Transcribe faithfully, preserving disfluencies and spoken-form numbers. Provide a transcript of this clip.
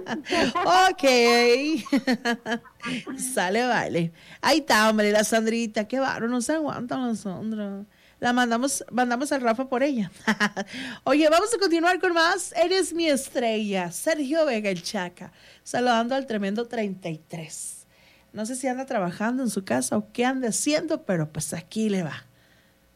Ok. Sale, vale. Ahí está, hombre, la Sandrita. Qué baro, no se aguantan la Sandra. La mandamos, mandamos al Rafa por ella. Oye, vamos a continuar con más. Eres mi estrella. Sergio Vega, el Chaca. Saludando al tremendo treinta y tres. No sé si anda trabajando en su casa o qué anda haciendo, pero pues aquí le va.